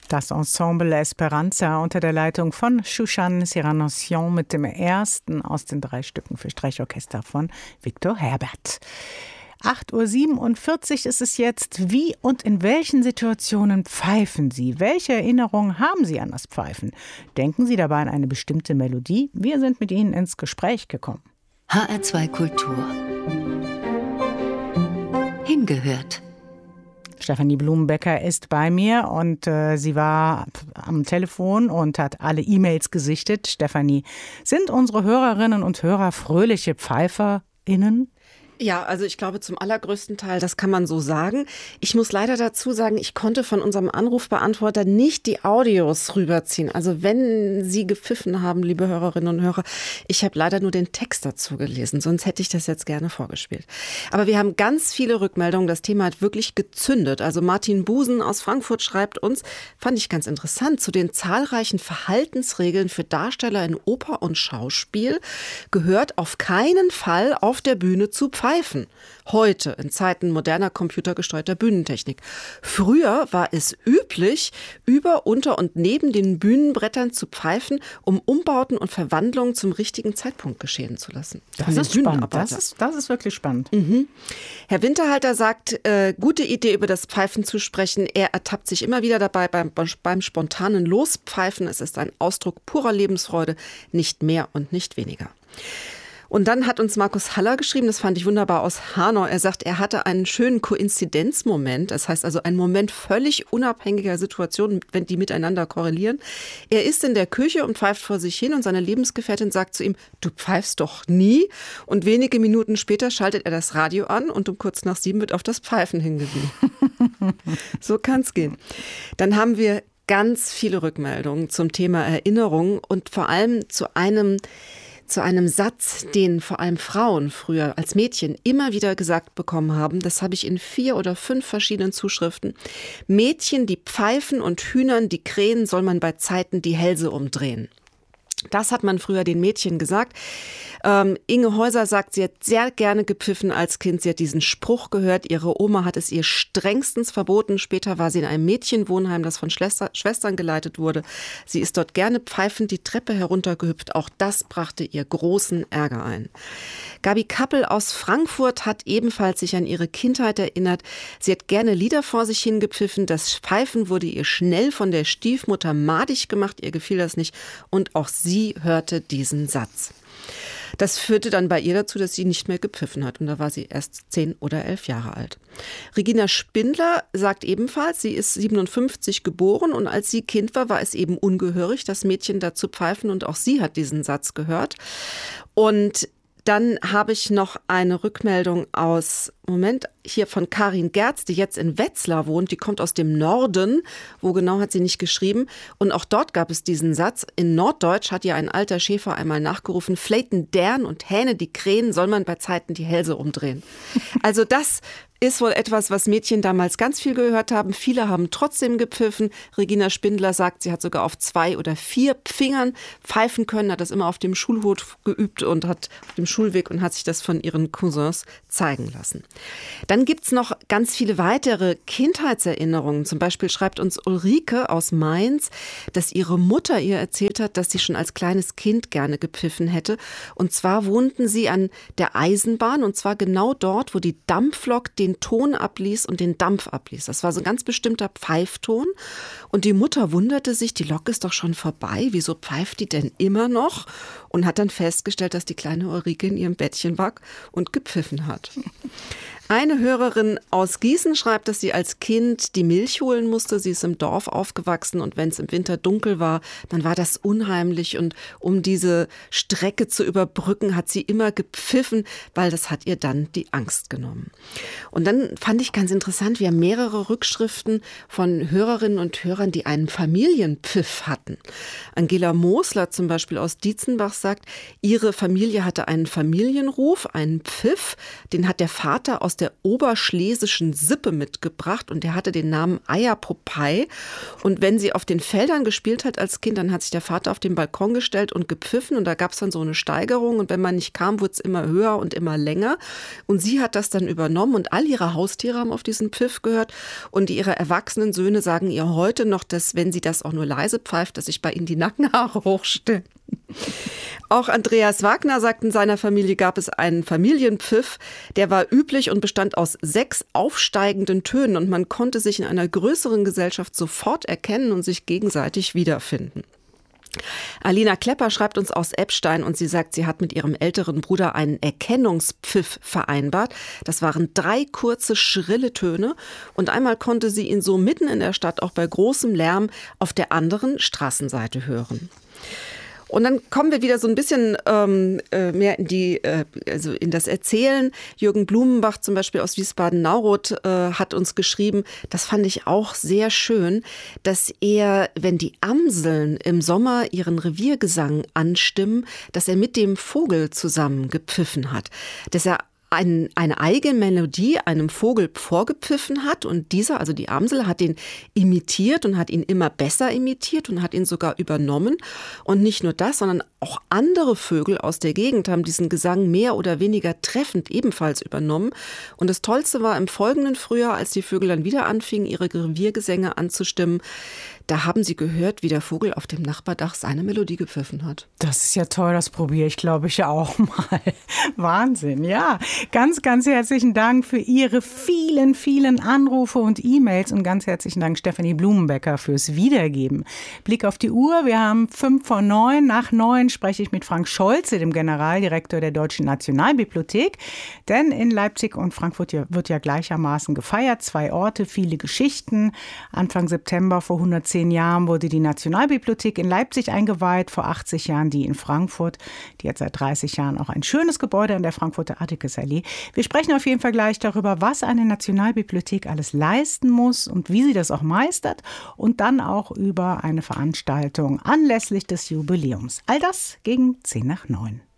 Das Ensemble Esperanza unter der Leitung von Shushan Siranossian mit dem ersten aus den 3 Stücken für Streichorchester von Victor Herbert. 8:47 Uhr ist es jetzt. Wie und in welchen Situationen pfeifen Sie? Welche Erinnerungen haben Sie an das Pfeifen? Denken Sie dabei an eine bestimmte Melodie? Wir sind mit Ihnen ins Gespräch gekommen. HR2 Kultur. Hingehört. Stefanie Blumenbecker ist bei mir und sie war am Telefon und hat alle E-Mails gesichtet. Stefanie, sind unsere Hörerinnen und Hörer fröhliche PfeiferInnen? Ja, also ich glaube zum allergrößten Teil, das kann man so sagen. Ich muss leider dazu sagen, ich konnte von unserem Anrufbeantworter nicht die Audios rüberziehen. Also wenn Sie gepfiffen haben, liebe Hörerinnen und Hörer, ich habe leider nur den Text dazu gelesen, sonst hätte ich das jetzt gerne vorgespielt. Aber wir haben ganz viele Rückmeldungen, das Thema hat wirklich gezündet. Also Martin Busen aus Frankfurt schreibt uns, fand ich ganz interessant, zu den zahlreichen Verhaltensregeln für Darsteller in Oper und Schauspiel gehört auf keinen Fall auf der Bühne zu pfeifen. Heute, in Zeiten moderner computergesteuerter Bühnentechnik. Früher war es üblich, über, unter und neben den Bühnenbrettern zu pfeifen, um Umbauten und Verwandlungen zum richtigen Zeitpunkt geschehen zu lassen. Das ist spannend. Das ist wirklich spannend. Mhm. Herr Winterhalter sagt, gute Idee, über das Pfeifen zu sprechen. Er ertappt sich immer wieder dabei beim spontanen Lospfeifen. Es ist ein Ausdruck purer Lebensfreude, nicht mehr und nicht weniger. Und dann hat uns Markus Haller geschrieben, das fand ich wunderbar, aus Hanau. Er sagt, er hatte einen schönen Koinzidenzmoment. Das heißt also einen Moment völlig unabhängiger Situationen, wenn die miteinander korrelieren. Er ist in der Küche und pfeift vor sich hin und seine Lebensgefährtin sagt zu ihm, du pfeifst doch nie. Und wenige Minuten später schaltet er das Radio an und um kurz nach 7 wird auf das Pfeifen hingewiesen. So kann's gehen. Dann haben wir ganz viele Rückmeldungen zum Thema Erinnerung und vor allem zu einem Satz, den vor allem Frauen früher als Mädchen immer wieder gesagt bekommen haben. Das habe ich in 4 oder 5 verschiedenen Zuschriften. Mädchen, die pfeifen und Hühnern, die krähen, soll man bei Zeiten die Hälse umdrehen. Das hat man früher den Mädchen gesagt. Inge Häuser sagt, sie hat sehr gerne gepfiffen als Kind. Sie hat diesen Spruch gehört. Ihre Oma hat es ihr strengstens verboten. Später war sie in einem Mädchenwohnheim, das von Schwestern geleitet wurde. Sie ist dort gerne pfeifend die Treppe heruntergehüpft. Auch das brachte ihr großen Ärger ein. Gabi Kappel aus Frankfurt hat ebenfalls sich an ihre Kindheit erinnert. Sie hat gerne Lieder vor sich hingepfiffen. Das Pfeifen wurde ihr schnell von der Stiefmutter madig gemacht. Ihr gefiel das nicht. Und auch sie hörte diesen Satz. Das führte dann bei ihr dazu, dass sie nicht mehr gepfiffen hat. Und da war sie erst 10 oder 11 Jahre alt. Regina Spindler sagt ebenfalls, sie ist 57 geboren und als sie Kind war, war es eben ungehörig, das Mädchen da zu pfeifen. Und auch sie hat diesen Satz gehört. Und dann habe ich noch eine Rückmeldung hier von Karin Gerz, die jetzt in Wetzlar wohnt. Die kommt aus dem Norden. Wo genau, hat sie nicht geschrieben. Und auch dort gab es diesen Satz. In Norddeutsch hat ihr ein alter Schäfer einmal nachgerufen, Fleiten, Dern und Hähne, die krähen, soll man bei Zeiten die Hälse umdrehen. Also das ist wohl etwas, was Mädchen damals ganz viel gehört haben. Viele haben trotzdem gepfiffen. Regina Spindler sagt, sie hat sogar auf 2 oder 4 Fingern pfeifen können, hat das immer auf dem Schulhof geübt und hat auf dem Schulweg und hat sich das von ihren Cousins zeigen lassen. Dann gibt's noch ganz viele weitere Kindheitserinnerungen. Zum Beispiel schreibt uns Ulrike aus Mainz, dass ihre Mutter ihr erzählt hat, dass sie schon als kleines Kind gerne gepfiffen hätte. Und zwar wohnten sie an der Eisenbahn und zwar genau dort, wo die Dampflok den Ton abließ und den Dampf abließ. Das war so ein ganz bestimmter Pfeifton. Und die Mutter wunderte sich, die Lok ist doch schon vorbei. Wieso pfeift die denn immer noch? Und hat dann festgestellt, dass die kleine Ulrike in ihrem Bettchen lag und gepfiffen hat. Eine Hörerin aus Gießen schreibt, dass sie als Kind die Milch holen musste. Sie ist im Dorf aufgewachsen und wenn es im Winter dunkel war, dann war das unheimlich. Und um diese Strecke zu überbrücken, hat sie immer gepfiffen, weil das hat ihr dann die Angst genommen. Und dann fand ich ganz interessant, wir haben mehrere Rückschriften von Hörerinnen und Hörern, die einen Familienpfiff hatten. Angela Mosler zum Beispiel aus Dietzenbach sagt, ihre Familie hatte einen Familienruf, einen Pfiff, den hat der Vater aus aus der oberschlesischen Sippe mitgebracht und der hatte den Namen Eierpopeye. Und wenn sie auf den Feldern gespielt hat als Kind, dann hat sich der Vater auf den Balkon gestellt und gepfiffen und da gab es dann so eine Steigerung und wenn man nicht kam, wurde es immer höher und immer länger. Und sie hat das dann übernommen und all ihre Haustiere haben auf diesen Pfiff gehört und ihre erwachsenen Söhne sagen ihr heute noch, dass wenn sie das auch nur leise pfeift, dass sich bei ihnen die Nackenhaare hochstellen. Auch Andreas Wagner sagt, in seiner Familie gab es einen Familienpfiff, der war üblich und bestand aus 6 aufsteigenden Tönen und man konnte sich in einer größeren Gesellschaft sofort erkennen und sich gegenseitig wiederfinden. Alina Klepper schreibt uns aus Eppstein und sie sagt, sie hat mit ihrem älteren Bruder einen Erkennungspfiff vereinbart. Das waren 3 kurze, schrille Töne und einmal konnte sie ihn so mitten in der Stadt auch bei großem Lärm auf der anderen Straßenseite hören. Und dann kommen wir wieder so ein bisschen mehr in das Erzählen. Jürgen Blumenbach zum Beispiel aus Wiesbaden-Nauroth hat uns geschrieben, das fand ich auch sehr schön, dass er, wenn die Amseln im Sommer ihren Reviergesang anstimmen, dass er mit dem Vogel zusammen gepfiffen hat. Dass er eine eigene Melodie einem Vogel vorgepfiffen hat und dieser, also die Amsel, hat ihn imitiert und hat ihn immer besser imitiert und hat ihn sogar übernommen. Und nicht nur das, sondern auch andere Vögel aus der Gegend haben diesen Gesang mehr oder weniger treffend ebenfalls übernommen. Und das Tollste war im folgenden Frühjahr, als die Vögel dann wieder anfingen, ihre Reviergesänge anzustimmen, da haben sie gehört, wie der Vogel auf dem Nachbardach seine Melodie gepfiffen hat. Das ist ja toll, das probiere ich, glaube ich, ja auch mal. Wahnsinn, ja. Ganz, ganz herzlichen Dank für Ihre vielen, vielen Anrufe und E-Mails und ganz herzlichen Dank Stefanie Blumenbecker fürs Wiedergeben. Blick auf die Uhr, wir haben 8:55. Nach 9 spreche ich mit Frank Scholze, dem Generaldirektor der Deutschen Nationalbibliothek. Denn in Leipzig und Frankfurt wird ja gleichermaßen gefeiert. 2 Orte, viele Geschichten. Anfang September vor 110 Jahren wurde die Nationalbibliothek in Leipzig eingeweiht, vor 80 Jahren die in Frankfurt. Die hat seit 30 Jahren auch ein schönes Gebäude an der Frankfurter Atticusallee. Wir sprechen auf jeden Fall gleich darüber, was eine Nationalbibliothek alles leisten muss und wie sie das auch meistert und dann auch über eine Veranstaltung anlässlich des Jubiläums. All das gegen 8:50.